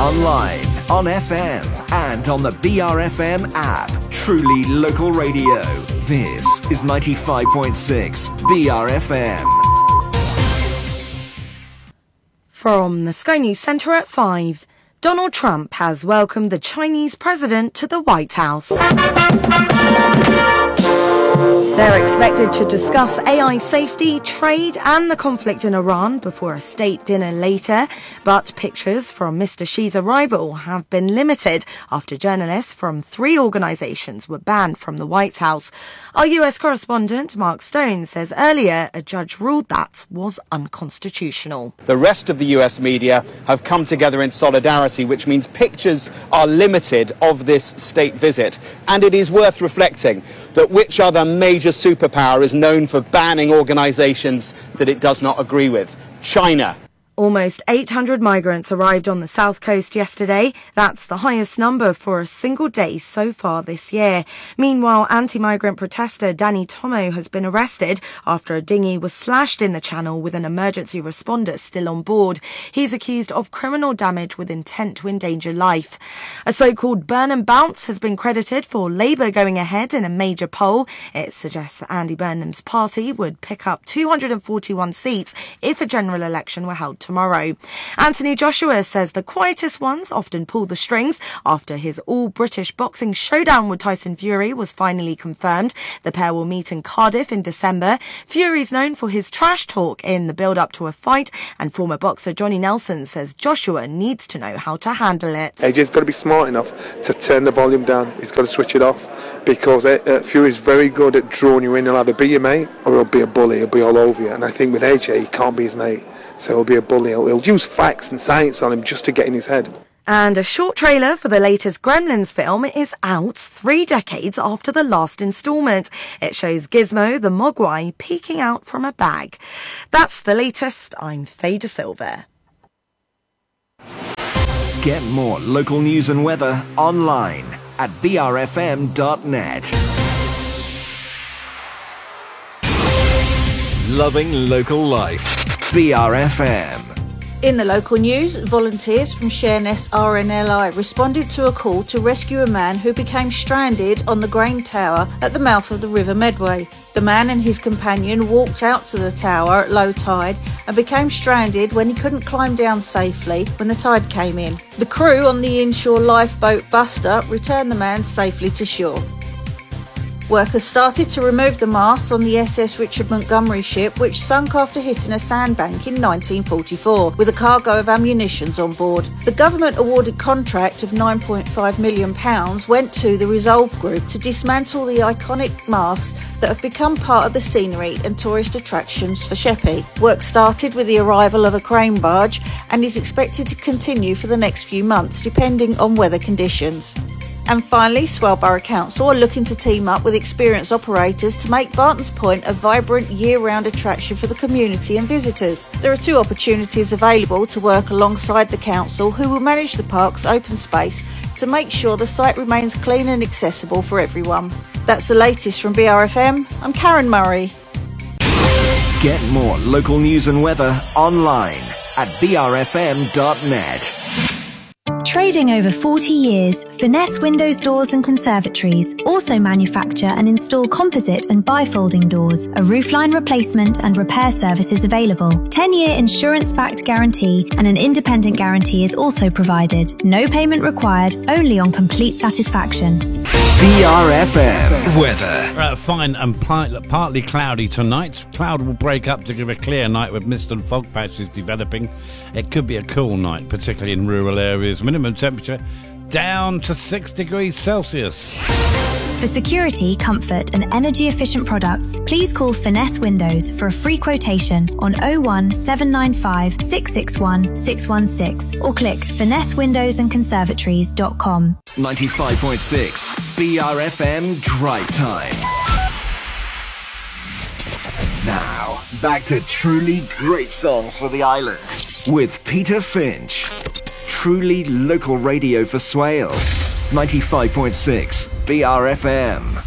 online, on FM, and on the BRFM app. Truly local radio. This is 95.6 BRFM. From the Sky News Centre at 5, Donald Trump has welcomed the Chinese president to the White House. They're expected to discuss AI safety, trade and the conflict in Iran before a state dinner later. But pictures from Mr. Xi's arrival have been limited after journalists from 3 organisations were banned from the White House. Our US correspondent Mark Stone says earlier a judge ruled that was unconstitutional. The rest of the US media have come together in solidarity, which means pictures are limited of this state visit. And it is worth reflecting that which other major superpower is known for banning organisations that it does not agree with? China. Almost 800 migrants arrived on the south coast yesterday. That's the highest number for a single day so far this year. Meanwhile, anti-migrant protester Danny Tomo has been arrested after a dinghy was slashed in the channel with an emergency responder still on board. He's accused of criminal damage with intent to endanger life. A so-called burn and bounce has been credited for Labour going ahead in a major poll. It suggests that Andy Burnham's party would pick up 241 seats if a general election were held tomorrow. Anthony Joshua says the quietest ones often pull the strings after his all-British boxing showdown with Tyson Fury was finally confirmed. The pair will meet in Cardiff in December. Fury's known for his trash talk in the build-up to a fight, and former boxer Johnny Nelson says Joshua needs to know how to handle it. AJ's got to be smart enough to turn the volume down. He's got to switch it off, because Fury's very good at drawing you in. He'll either be your mate or he'll be a bully. He'll be all over you. And I think with AJ, he can't be his mate. So he'll be a bully. He'll use facts and science on him just to get in his head. And a short trailer for the latest Gremlins film is out 3 decades after the last instalment. It shows Gizmo the Mogwai peeking out from a bag. That's the latest. I'm Faye De Silva. Get more local news and weather online at brfm.net. Loving local life. BRFM. In the local news, volunteers from Sheerness RNLI responded to a call to rescue a man who became stranded on the Grain Tower at the mouth of the River Medway. The man and his companion walked out to the tower at low tide and became stranded when he couldn't climb down safely when the tide came in. The crew on the inshore lifeboat Buster returned the man safely to shore. Workers started to remove the masts on the SS Richard Montgomery ship, which sunk after hitting a sandbank in 1944, with a cargo of ammunitions on board. The government-awarded contract of £9.5 million went to the Resolve Group to dismantle the iconic masts that have become part of the scenery and tourist attractions for Sheppey. Work started with the arrival of a crane barge and is expected to continue for the next few months, depending on weather conditions. And finally, Swale Borough Council are looking to team up with experienced operators to make Barton's Point a vibrant year-round attraction for the community and visitors. There are 2 opportunities available to work alongside the council, who will manage the park's open space to make sure the site remains clean and accessible for everyone. That's the latest from BRFM. I'm Karen Murray. Get more local news and weather online at brfm.net. Trading over 40 years, Finesse Windows Doors and Conservatories also manufacture and install composite and bifolding doors. A roofline replacement and repair service is available. 10-year insurance-backed guarantee and an independent guarantee is also provided. No payment required, only on complete satisfaction. BRFM weather. Fine and partly cloudy tonight. Cloud will break up to give a clear night with mist and fog patches developing. It could be a cool night, particularly in rural areas. Minimum temperature down to 6 degrees Celsius. For security, comfort and energy-efficient products, please call Finesse Windows for a free quotation on 01795 661 616 or click finessewindowsandconservatories.com. 95.6 BRFM Drive Time. Now, back to truly great songs for the island with Peter Finch. Truly local radio for Swale. 95.6 BRFM.